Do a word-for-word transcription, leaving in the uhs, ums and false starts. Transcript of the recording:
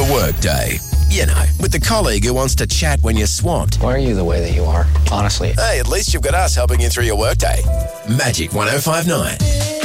workday. You know, with the colleague who wants to chat when you're swamped. Why are you the way that you are, honestly? Hey, at least you've got us helping you through your workday. Magic one oh five nine.